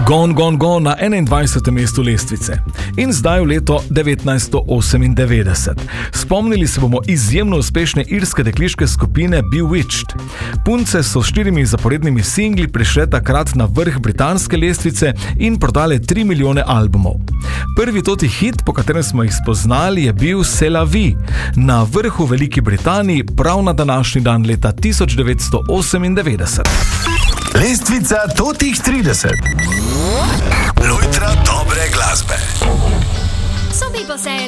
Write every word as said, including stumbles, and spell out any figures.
Gone, Gone, Gone na enaindvajsetem mestu lestvice. In zdaj v leto devetnajststo osemindevetdeset. Spomnili se bomo izjemno uspešne irske dekliške skupine Bewitched. Punce so s štirimi zaporednimi singli prišle takrat na vrh britanske lestvice in prodale tri milijone albumov. Prvi toti hit, po katerem smo jih spoznali, je bil C'est la vie, na vrhu Veliki Britaniji prav na današnji dan leta tisoč devetsto osemindevetdeset. Lestvica totih trideset. Lojtra dobre glasbe. Some people say